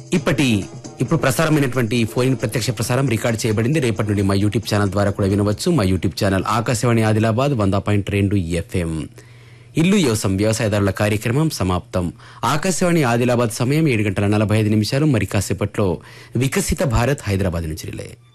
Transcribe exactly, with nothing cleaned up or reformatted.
ఇప్పటి ఇప్పుడు ప్రసారమైనటువంటి ఫోన్ ప్రత్యక్ష ప్రసారం రికార్డ్ చేయబడింది. రేపటి నుండి మా యూట్యూబ్ ఛానల్ ద్వారా కూడా వినవచ్చు. మా యూట్యూబ్ ఛానల్ ఆకాశవాణి ఆదిలాబాద్ వంద పాయింట్ రెండు ఎఫ్ఎం. ఇల్లు యోసం వ్యవసాయదారుల కార్యక్రమం సమాప్తం. ఆకాశవాణి ఆదిలాబాద్ సమయం ఏడు గంటల నలభై ఐదు నిమిషాలు. మరి కాసేపట్లో వికసిత భారత్ హైదరాబాద్ నుంచి రిలే.